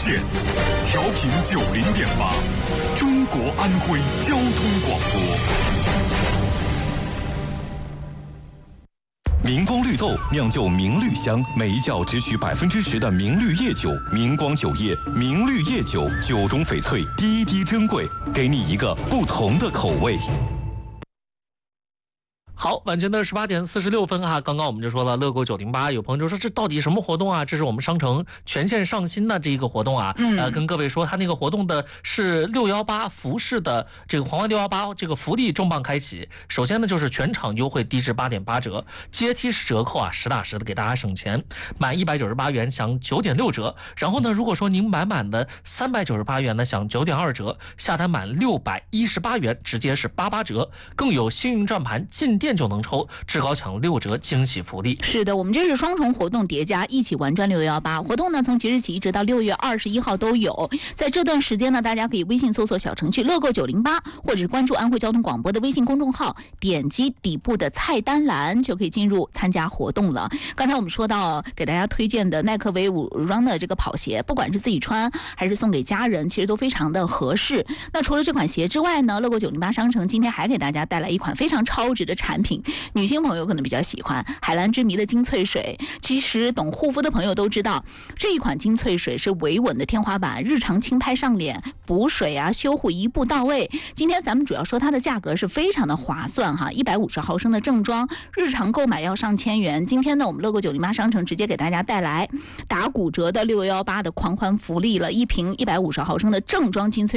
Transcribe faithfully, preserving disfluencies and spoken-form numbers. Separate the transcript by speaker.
Speaker 1: 线，调频九零点八，中国安徽交通广播。明光绿豆酿就明绿香，每一窖只取百分之十的明绿叶酒。明光酒业明绿叶酒，酒中翡翠，滴滴珍贵，给你一个不同的口味。
Speaker 2: 好，晚间的十八点四十六分哈，刚刚我们就说了乐购九零八，有朋友就说这到底什么活动啊？这是我们商城全线上新的这一个活动啊，嗯、呃，跟各位说，它那个活动的是六幺八服饰的这个皇冠六幺八这个福利重磅开启。首先呢，就是全场优惠低至八点八折，阶梯式折扣啊，实打实的给大家省钱，满一百九十八元享九点六折。然后呢，如果说您买满的三百九十八元呢，享九点二折，下单满六百一十八元，直接是八八折，更有幸运转盘进店就能抽，至高抢六折惊喜福利。
Speaker 3: 是的，我们这是双重活动叠加，一起玩转六幺八活动呢，从即日起一直到六月二十一号都有。在这段时间呢，大家可以微信搜索小程序乐购九零八，或者是关注安徽交通广播的微信公众号，点击底部的菜单栏就可以进入参加活动了。刚才我们说到给大家推荐的耐克威武 Run 的这个跑鞋，不管是自己穿还是送给家人，其实都非常的合适。那除了这款鞋之外呢，乐购九零八商城今天还给大家带来一款非常超值的产品，女性朋友可能比较喜欢海蓝之谜的精粹水。其实懂护肤的朋友都知道，这一款精粹水是维稳的天花板，日常轻拍上脸，补水啊修护一步到位。今天咱们主要说它的价格是非常的划算哈，一百五十毫升的正装，日常购买要上千元。今天呢，我们乐购九零八商城直接给大家带来打骨折的六幺八的狂欢福利了，一瓶一百五十毫升的正装精粹